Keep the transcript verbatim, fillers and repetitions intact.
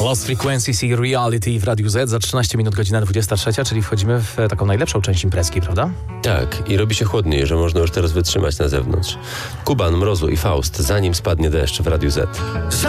Lost Frequencies i Reality w Radiu Z za trzynaście minut, godzina dwudziesta trzecia, czyli wchodzimy w taką najlepszą część imprezki, prawda? Tak, i robi się chłodniej, że można już teraz wytrzymać na zewnątrz. Kuban, Mrozu i Faust, zanim spadnie deszcz w Radiu Z.